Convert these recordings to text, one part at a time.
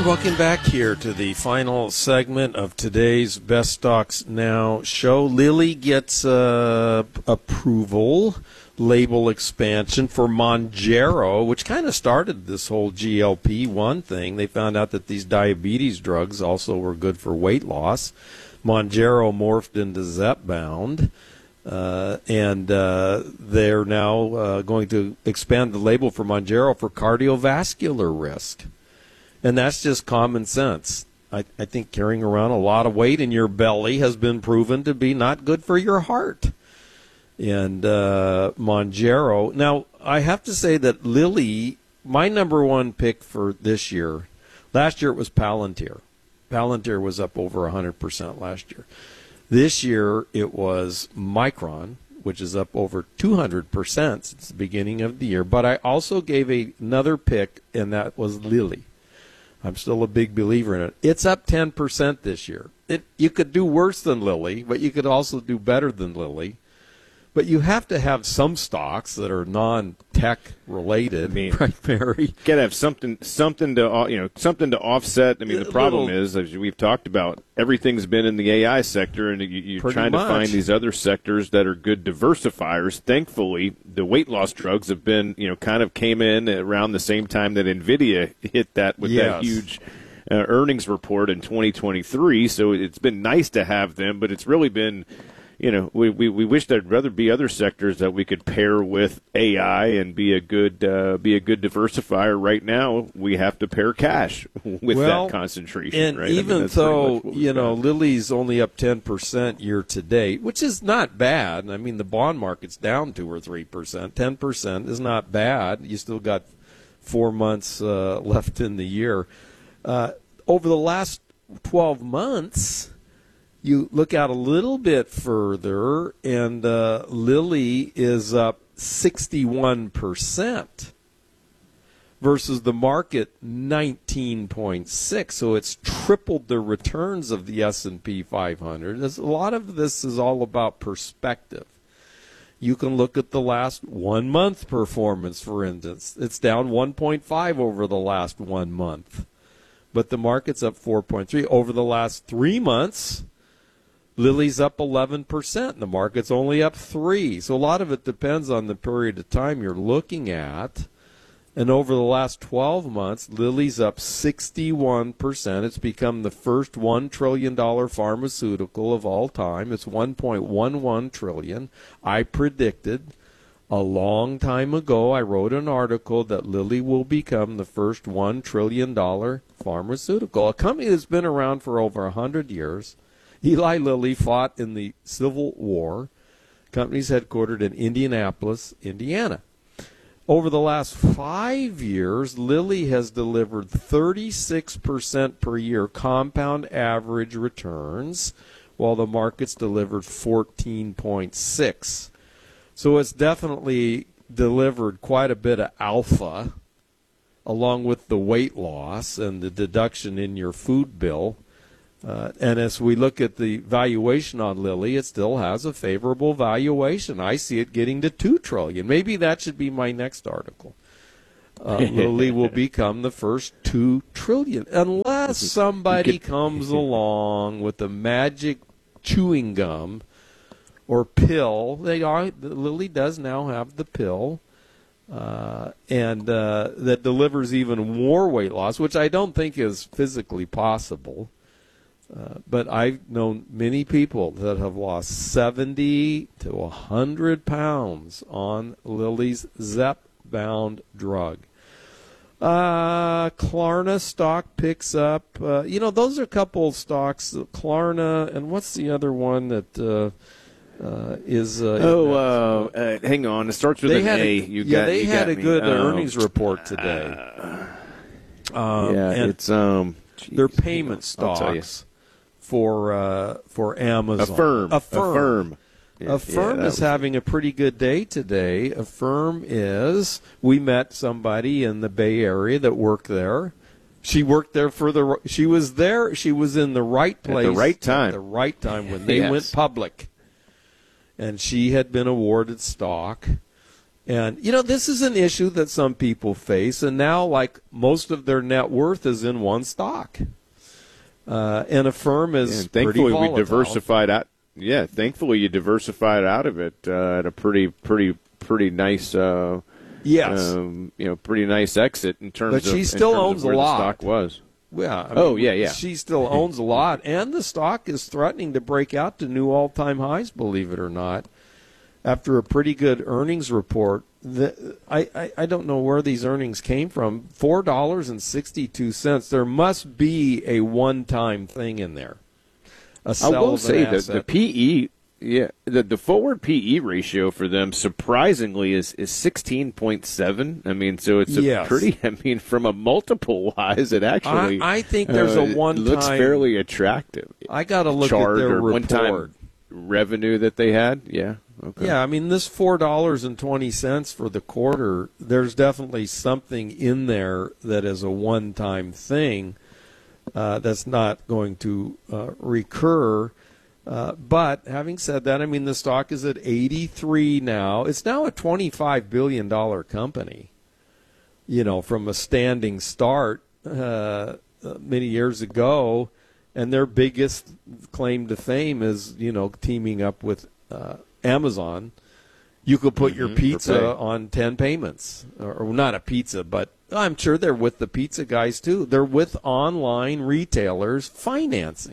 welcome back here to the final segment of today's Best Stocks Now show. Lilly gets approval, label expansion for Mounjaro, which kind of started this whole GLP-1 thing. They found out that these diabetes drugs also were good for weight loss. Mounjaro morphed into Zepbound. And they're now going to expand the label for Mounjaro for cardiovascular risk. And that's just common sense. I think carrying around a lot of weight in your belly has been proven to be not good for your heart. And Mounjaro. Now, I have to say that Lilly, my number one pick for this year, last year it was Palantir. Palantir was up over 100% last year. This year it was Micron, which is up over 200% since the beginning of the year. But I also gave another pick, and that was Lilly. I'm still a big believer in it. It's up 10% this year. You could do worse than Lilly, but you could also do better than Lilly. But you have to have some stocks that are non-tech related, right, Mary? You got to have something to offset. I mean, the problem is, as we've talked about, everything's been in the AI sector, and you're trying to find these other sectors that are good diversifiers. Thankfully, the weight loss drugs have been, kind of came in around the same time that NVIDIA hit that with that huge earnings report in 2023. So it's been nice to have them, but it's really been. We wish there'd rather be other sectors that we could pair with AI and be a good diversifier. Right now, we have to pair cash with that concentration. And right? even though Lilly's only up 10% year to date, which is not bad. I mean, the bond market's down 2 or 3%. 10% is not bad. You still got 4 months left in the year. Over the last 12 months. You look out a little bit further, and Lilly is up 61% versus the market 19.6. So it's tripled the returns of the S&P 500. A lot of this is all about perspective. You can look at the last 1 month performance, for instance. It's down 1.5 over the last 1 month, but the market's up 4.3 over the last 3 months. Lilly's up 11%, and the market's only up 3%. So a lot of it depends on the period of time you're looking at. And over the last 12 months, Lilly's up 61%. It's become the first $1 trillion pharmaceutical of all time. It's $1.11 trillion. I predicted a long time ago, I wrote an article that Lilly will become the first $1 trillion pharmaceutical, a company that's been around for over 100 years. Eli Lilly fought in the Civil War. Company's headquartered in Indianapolis, Indiana. Over the last 5 years, Lilly has delivered 36% per year compound average returns, while the market's delivered 14.6%. So it's definitely delivered quite a bit of alpha, along with the weight loss and the deduction in your food bill. And as we look at the valuation on Lilly, it still has a favorable valuation. I see it getting to $2 trillion. Maybe that should be my next article. Lilly will become the first $2 trillion, unless somebody comes along with a magic chewing gum or pill. Lilly does now have the pill. And that delivers even more weight loss, which I don't think is physically possible. But I've known many people that have lost 70 to 100 pounds on Lilly's Zepbound drug. Klarna stock picks up. Those are a couple of stocks. Klarna, and what's the other one that is? Hang on. It starts with an A. They had a good earnings report today. It's they're payment stocks for Amazon. Affirm. Affirm is having a pretty good day today. Affirm is, we met somebody in the Bay Area that worked there. She worked there she was in the right place. At the right time. At the right time when they went public. And she had been awarded stock. And, this is an issue that some people face, and now, like, most of their net worth is in one stock. And a firm is pretty volatile. Thankfully, we diversified out. Yeah, thankfully you diversified out of it at a pretty nice, yes, pretty nice exit in terms of. But she still owns where a lot. The stock was. Yeah. She still owns a lot, and the stock is threatening to break out to new all-time highs. Believe it or not, after a pretty good earnings report. I don't know where these earnings came from. $4.62. There must be a one-time thing in there. I will say that the PE, the forward PE ratio for them surprisingly is 16.7. I mean, so it's pretty. I mean, from a multiple wise, it actually. I think there's a one-time. Looks fairly attractive. I got to look at their report. One-time revenue that they had. Yeah. Okay. Yeah, I mean, this $4.20 for the quarter, there's definitely something in there that is a one-time thing that's not going to recur. But having said that, I mean, the stock is at 83 now. It's now a $25 billion company, from a standing start many years ago. And their biggest claim to fame is, teaming up with Amazon. You could put your pizza on 10 payments, or not a pizza, but I'm sure they're with the pizza guys too. They're with online retailers financing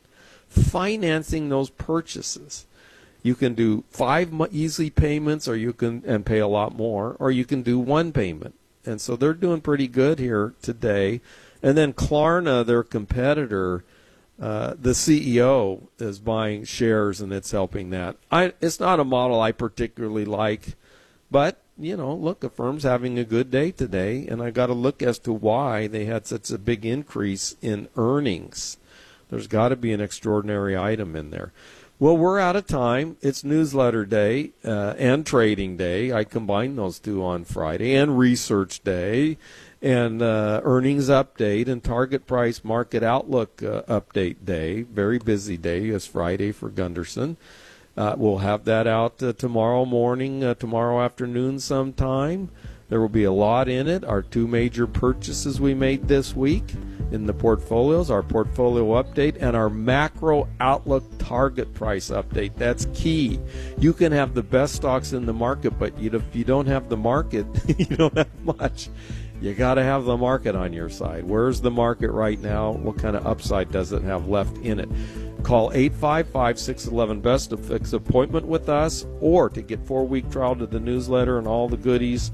those purchases. You can do 5 easy payments, or you can pay a lot more, or you can do one payment. And so they're doing pretty good here today. And then Klarna, their competitor, the CEO is buying shares, and it's helping that. It's not a model I particularly like, but, look, a firm's having a good day today, and I got to look as to why they had such a big increase in earnings. There's got to be an extraordinary item in there. Well, we're out of time. It's newsletter day and trading day. I combined those two on Friday, and research day, and earnings update, and target price market outlook update day. Very busy day is Friday for Gunderson. We'll have that out tomorrow morning, tomorrow afternoon sometime. There will be a lot in it. Our 2 major purchases we made this week in the portfolios, our portfolio update, and our macro outlook target price update. That's key. You can have the best stocks in the market, but if you don't have the market, you don't have much. You got to have the market on your side. Where's the market right now? What kind of upside does it have left in it? Call 855-611-BEST to fix an appointment with us, or to get 4-week trial to the newsletter and all the goodies,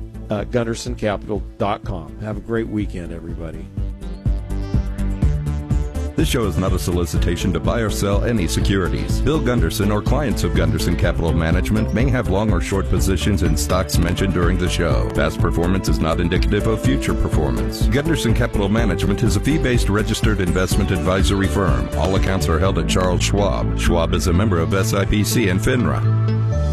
GundersonCapital.com. Have a great weekend, everybody. This show is not a solicitation to buy or sell any securities. Bill Gunderson or clients of Gunderson Capital Management may have long or short positions in stocks mentioned during the show. Past performance is not indicative of future performance. Gunderson Capital Management is a fee-based registered investment advisory firm. All accounts are held at Charles Schwab. Schwab is a member of SIPC and FINRA.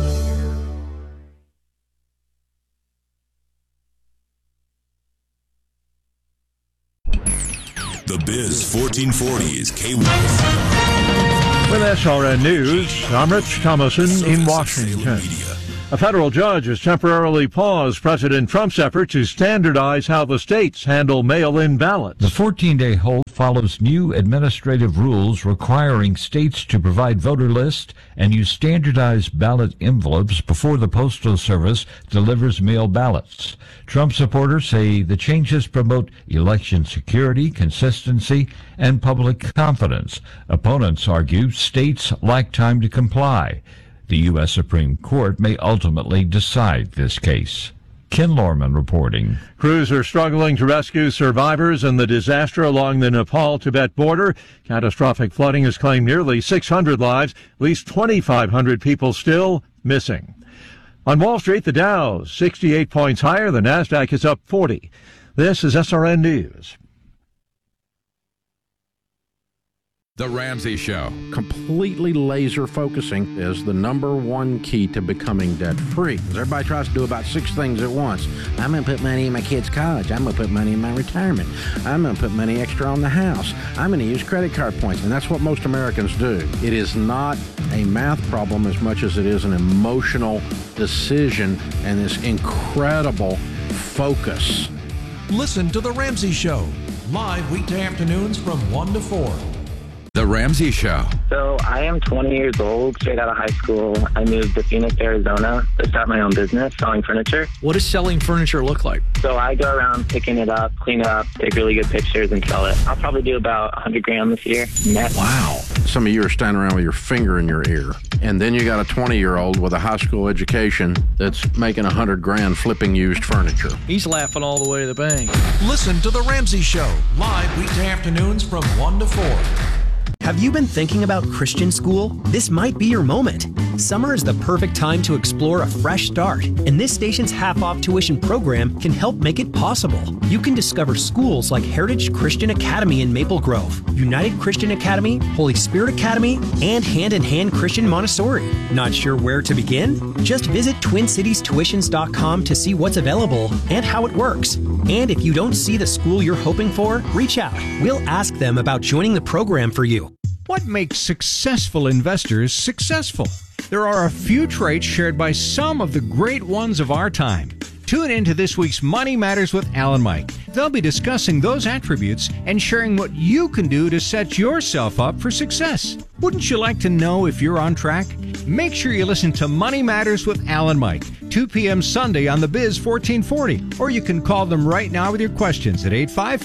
The Biz 1440 is K1. With SRN News, I'm Rich Thomason in Washington. A federal judge has temporarily paused President Trump's effort to standardize how the states handle mail-in ballots. The 14-day hold follows new administrative rules requiring states to provide voter lists and use standardized ballot envelopes before the Postal Service delivers mail ballots. Trump supporters say the changes promote election security, consistency, and public confidence. Opponents argue states lack time to comply. The U.S. Supreme Court may ultimately decide this case. Ken Lorman reporting. Crews are struggling to rescue survivors in the disaster along the Nepal-Tibet border. Catastrophic flooding has claimed nearly 600 lives, at least 2,500 people still missing. On Wall Street, the Dow 68 points higher. The Nasdaq is up 40. This is SRN News. The Ramsey Show. Completely laser focusing is the number one key to becoming debt-free. Everybody tries to do about 6 things at once. I'm going to put money in my kids' college. I'm going to put money in my retirement. I'm going to put money extra on the house. I'm going to use credit card points. And that's what most Americans do. It is not a math problem as much as it is an emotional decision and this incredible focus. Listen to The Ramsey Show, live weekday afternoons from 1 to 4. The Ramsey Show. So I am 20 years old, straight out of high school. I moved to Phoenix, Arizona to start my own business selling furniture. What does selling furniture look like? So I go around picking it up, clean it up, take really good pictures, and sell it. I'll probably do about $100,000 this year net. Wow. Some of you are standing around with your finger in your ear. And then you got a 20-year-old with a high school education that's making $100,000 flipping used furniture. He's laughing all the way to the bank. Listen to The Ramsey Show, live weekday afternoons from 1 to 4. Have you been thinking about Christian school? This might be your moment. Summer is the perfect time to explore a fresh start, and this station's half-off tuition program can help make it possible. You can discover schools like Heritage Christian Academy in Maple Grove, United Christian Academy, Holy Spirit Academy, and Hand in Hand Christian Montessori. Not sure where to begin? Just visit TwinCitiesTuitions.com to see what's available and how it works. And if you don't see the school you're hoping for, reach out. We'll ask them about joining the program for you. What makes successful investors successful? There are a few traits shared by some of the great ones of our time. Tune in to this week's Money Matters with Al and Mike. They'll be discussing those attributes and sharing what you can do to set yourself up for success. Wouldn't you like to know if you're on track? Make sure you listen to Money Matters with Al and Mike, 2 p.m. Sunday on the Biz 1440. Or you can call them right now with your questions at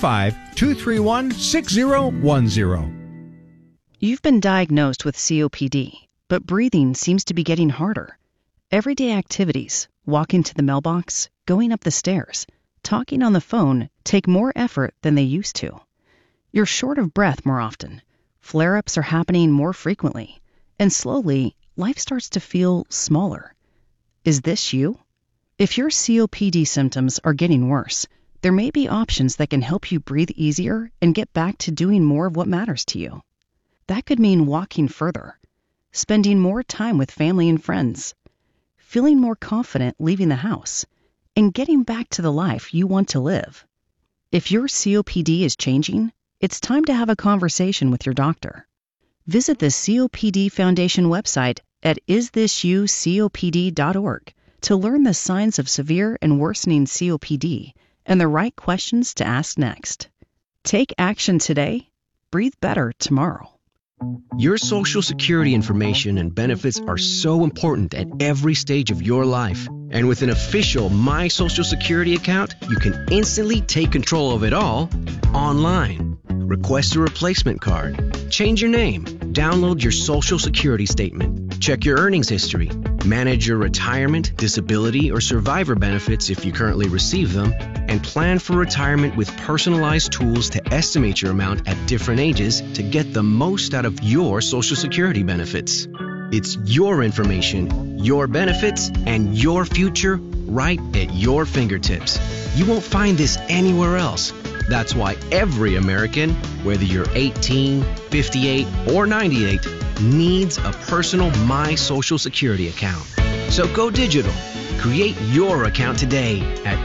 855-231-6010. You've been diagnosed with COPD, but breathing seems to be getting harder. Everyday activities, walking to the mailbox, going up the stairs, talking on the phone take more effort than they used to. You're short of breath more often. Flare-ups are happening more frequently. And slowly, life starts to feel smaller. Is this you? If your COPD symptoms are getting worse, there may be options that can help you breathe easier and get back to doing more of what matters to you. That could mean walking further, spending more time with family and friends, feeling more confident leaving the house, and getting back to the life you want to live. If your COPD is changing, it's time to have a conversation with your doctor. Visit the COPD Foundation website at isthisyoucopd.org to learn the signs of severe and worsening COPD and the right questions to ask next. Take action today. Breathe better tomorrow. Your Social Security information and benefits are so important at every stage of your life. And with an official My Social Security account, you can instantly take control of it all online. Request a replacement card, change your name, download your Social Security statement, check your earnings history, manage your retirement, disability, or survivor benefits if you currently receive them, and plan for retirement with personalized tools to estimate your amount at different ages to get the most out of your Social Security benefits. It's your information, your benefits, and your future right at your fingertips. You won't find this anywhere else. That's why every American, whether you're 18, 58, or 98, needs a personal My Social Security account. So go digital. Create your account today at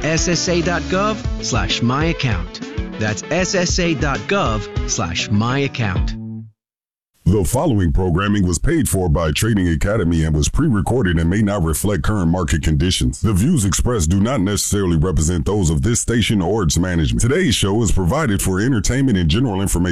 ssa.gov/myaccount. That's ssa.gov/myaccount. The following programming was paid for by Trading Academy and was pre-recorded and may not reflect current market conditions. The views expressed do not necessarily represent those of this station or its management. Today's show is provided for entertainment and general information.